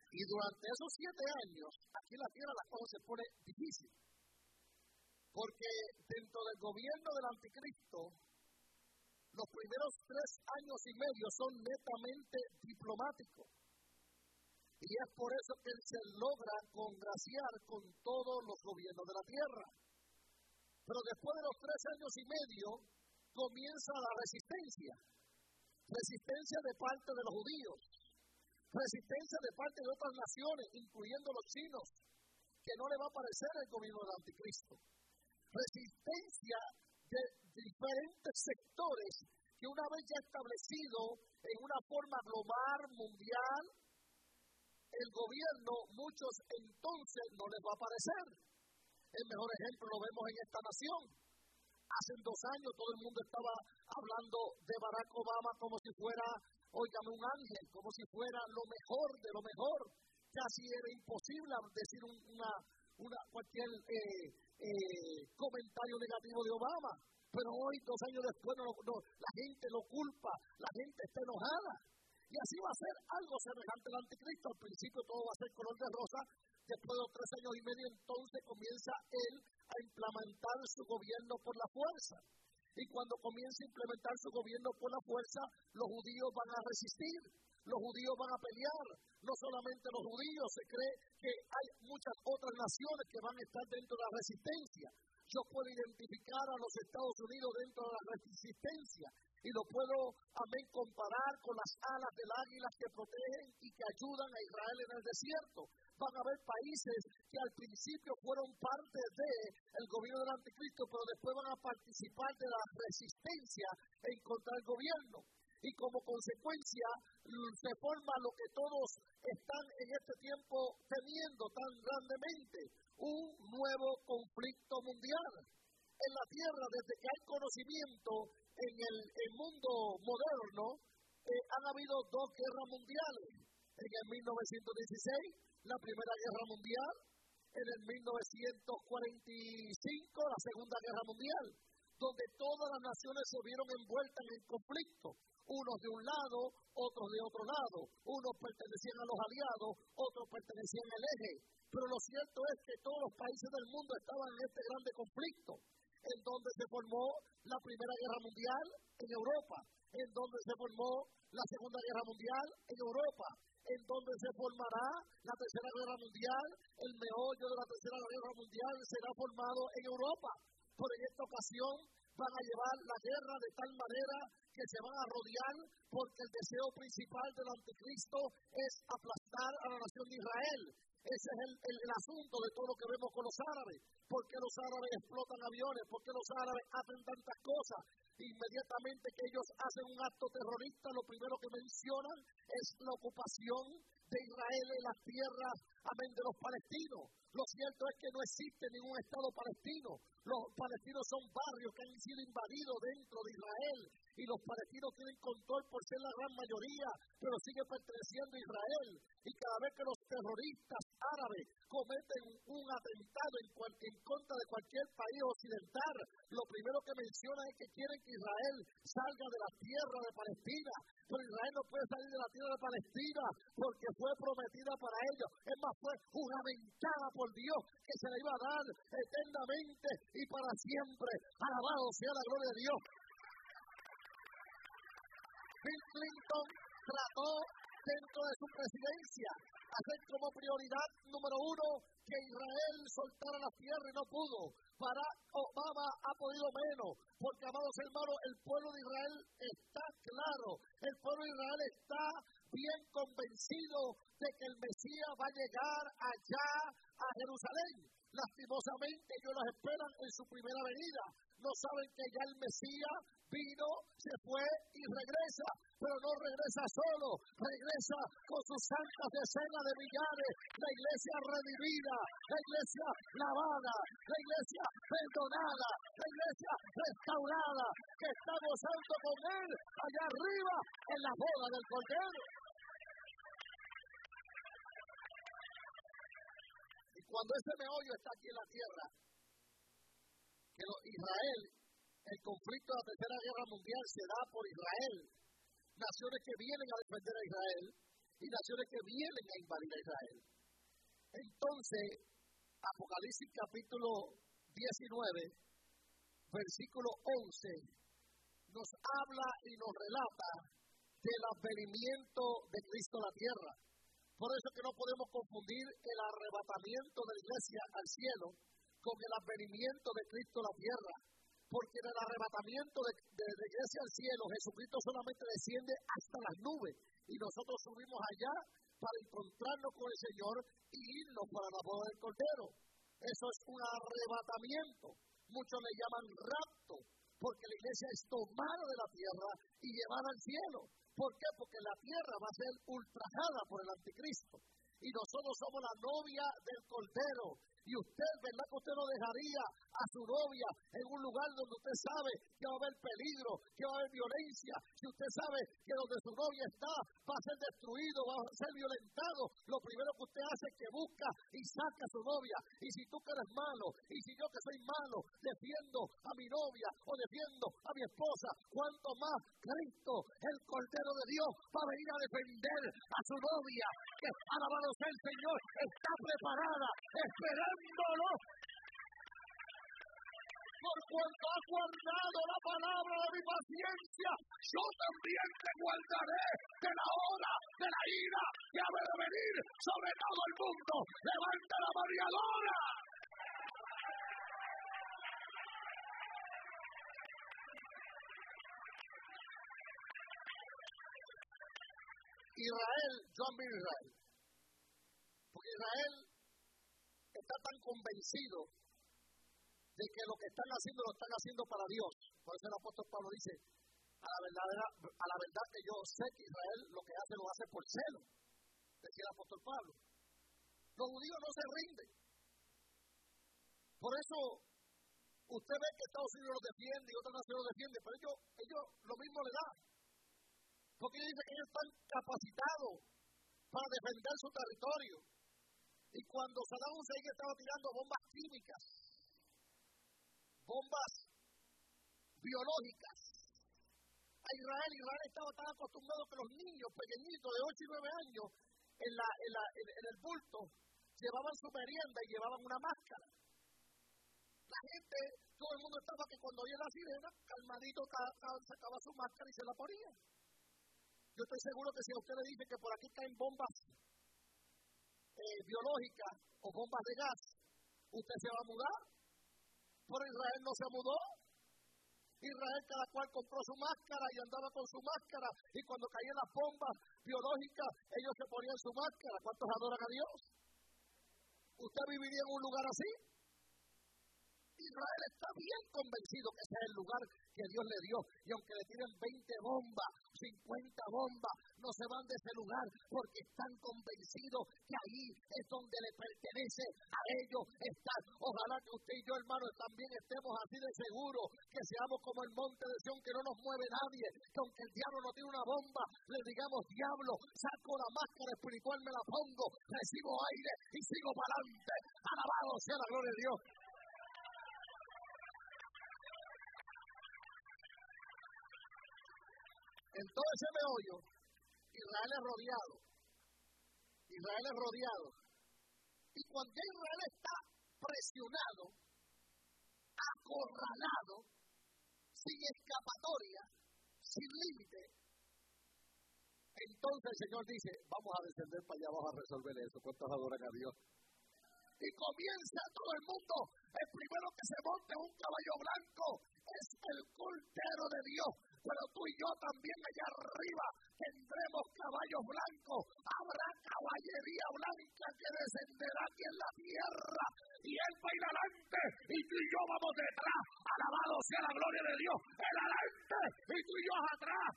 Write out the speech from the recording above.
Y durante esos 7 años, aquí en la tierra las cosas se ponen difíciles. Porque dentro del gobierno del anticristo, los primeros 3 años y medio son netamente diplomáticos. Y es por eso que él se logra congraciar con todos los gobiernos de la tierra. Pero después de los 3 años y medio, comienza la resistencia. Resistencia de parte de los judíos. Resistencia de parte de otras naciones, incluyendo los chinos, que no le va a parecer el gobierno del anticristo. Resistencia de diferentes sectores que una vez ya establecido en una forma global, mundial, el gobierno, muchos entonces no les va a parecer. El mejor ejemplo lo vemos en esta nación. Hace 2 años todo el mundo estaba hablando de Barack Obama como si fuera, óigame, un ángel, como si fuera lo mejor de lo mejor. Casi era imposible decir cualquier comentario negativo de Obama. Pero hoy, 2 años después, la gente lo culpa, la gente está enojada. Y así va a ser algo semejante al anticristo. Al principio todo va a ser color de rosa. Después de los 3 años y medio, entonces comienza él a implementar su gobierno por la fuerza. Y cuando comienza a implementar su gobierno por la fuerza, los judíos van a resistir, los judíos van a pelear. No solamente los judíos, se cree que hay muchas otras naciones que van a estar dentro de la resistencia. Yo puedo identificar a los Estados Unidos dentro de la resistencia y lo puedo, comparar con las alas del águila que protegen y que ayudan a Israel en el desierto. Van a haber países que al principio fueron parte del gobierno del anticristo, pero después van a participar de la resistencia en contra del gobierno. Y como consecuencia se forma lo que todos están en este tiempo temiendo tan grandemente, un nuevo conflicto mundial. En la tierra, desde que hay conocimiento en el mundo moderno, han habido 2 guerras mundiales. En el 1916, la Primera Guerra Mundial. En el 1945, la Segunda Guerra Mundial, donde todas las naciones se vieron envueltas en el conflicto. Unos de un lado, otros de otro lado. Unos pertenecían a los aliados, otros pertenecían al eje. Pero lo cierto es que todos los países del mundo estaban en este grande conflicto, en donde se formó la Primera Guerra Mundial en Europa, en donde se formó la Segunda Guerra Mundial en Europa, en donde se formará la Tercera Guerra Mundial. El meollo de la Tercera Guerra Mundial será formado en Europa. Pero en esta ocasión van a llevar la guerra de tal manera que se van a rodear, porque el deseo principal del anticristo es aplastar a la nación de Israel. Ese es el asunto de todo lo que vemos con los árabes. ¿Por qué los árabes explotan aviones? ¿Por qué los árabes hacen tantas cosas? Inmediatamente que ellos hacen un acto terrorista, lo primero que mencionan es la ocupación de Israel en las tierras, de los palestinos. Lo cierto es que no existe ningún Estado palestino. Los palestinos son barrios que han sido invadidos dentro de Israel y los palestinos tienen control por ser la gran mayoría, pero sigue perteneciendo a Israel. Y cada vez que los terroristas árabes cometen un atentado en contra de cualquier país occidental, lo primero que mencionan es que quieren que Israel salga de la tierra de Palestina. Pero Israel no puede salir de la tierra de Palestina porque fue prometida para ellos. Es más, fue juramentada por Dios que se la iba a dar eternamente y para siempre. Alabado sea la gloria de Dios. Bill Clinton trató dentro de su presidencia hacer como prioridad número 1 que Israel soltara la tierra y no pudo. Barack Obama ha podido menos, porque, amados hermanos, el pueblo de Israel está claro, el pueblo de Israel está bien convencido de que el Mesías va a llegar allá a Jerusalén. Lastimosamente ellos las esperan en su primera venida. No saben que ya el Mesías vino, se fue y regresa, pero no regresa solo, regresa con sus santas decenas de millares, la iglesia redimida, la iglesia lavada, la iglesia perdonada, la iglesia restaurada, que está gozando con él allá arriba en la boda del Cordero. Y cuando ese meollo está aquí en la tierra, que Israel, el conflicto de la Tercera Guerra Mundial se da por Israel, naciones que vienen a defender a Israel, y naciones que vienen a invadir a Israel. Entonces, Apocalipsis capítulo 19, versículo 11, nos habla y nos relata del advenimiento de Cristo a la tierra. Por eso que no podemos confundir el arrebatamiento de la iglesia al cielo con el advenimiento de Cristo a la tierra. Porque en el arrebatamiento de la iglesia al cielo, Jesucristo solamente desciende hasta las nubes y nosotros subimos allá para encontrarnos con el Señor y irnos para la boda del Cordero. Eso es un arrebatamiento. Muchos le llaman rapto, porque la iglesia es tomada de la tierra y llevada al cielo. ¿Por qué? Porque la tierra va a ser ultrajada por el anticristo. Y nosotros somos la novia del Cordero. Y usted, ¿verdad que usted no dejaría a su novia en un lugar donde usted sabe que va a haber peligro, que va a haber violencia? Si usted sabe que donde su novia está va a ser destruido, va a ser violentado, lo primero que usted hace es que busca y saca a su novia. Y si tú que eres malo, y si yo que soy malo, defiendo a mi novia o defiendo a mi esposa, ¿cuánto más Cristo, el Cordero de Dios, va a venir a defender a su novia? Que alabado sea el Señor, está preparada, esperándolo. Por cuanto has guardado la palabra de mi paciencia, yo también te guardaré de la hora de la ira que ha de venir sobre todo el mundo. Levanta la mano y adora. Israel, yo admiro a Israel, porque Israel está tan convencido de que lo que están haciendo lo están haciendo para Dios. Por eso el apóstol Pablo dice, a la verdad que yo sé que Israel lo que hace lo hace por celo, decía el apóstol Pablo. Los judíos no se rinden. Por eso usted ve que Estados Unidos los defiende y otras naciones los defienden, pero ellos lo mismo le dan. Porque ellos dicen que ellos están capacitados para defender su territorio. Y cuando Saddam Hussein estaba tirando bombas químicas, bombas biológicas a Israel estaba tan acostumbrado que los niños pequeñitos de 8 y 9 años en el bulto llevaban su merienda y llevaban una máscara. La gente, todo el mundo estaba que cuando oía la sirena, calmadito sacaba su máscara y se la ponía. Yo estoy seguro que si a usted le dice que por aquí caen bombas biológicas o bombas de gas, usted se va a mudar. Por Israel no se mudó. Israel cada cual compró su máscara y andaba con su máscara, y cuando caían las bombas biológicas, ellos se ponían su máscara. ¿Cuántos adoran a Dios? ¿Usted viviría en un lugar así? Israel está bien convencido que ese es el lugar que Dios le dio, y aunque le tiren 20 bombas, 50 bombas, no se van de ese lugar, porque están convencidos que ahí es donde le pertenece a ellos estar. Ojalá que usted y yo, hermanos, también estemos así de seguros, que seamos como el monte de Sión, que no nos mueve nadie, que aunque el diablo nos tiene una bomba, le digamos, diablo, saco la máscara espiritual, me la pongo, recibo aire y sigo para adelante. Alabado sea la gloria de Dios. En todo ese meollo, Israel es rodeado. Israel es rodeado. Y cuando Israel está presionado, acorralado, sin escapatoria, sin límite, entonces el Señor dice, vamos a descender para allá, vamos a resolver eso. ¿Cuántos adoran a Dios? Y comienza todo el mundo. El primero que se monte un caballo blanco es el Cordero de Dios. Pero tú y yo también allá arriba tendremos caballos blancos. Habrá caballería blanca que descenderá aquí en la tierra. Y Él va a ir adelante y tú y yo vamos detrás. Alabado sea la gloria de Dios. Él adelante y tú y yo atrás.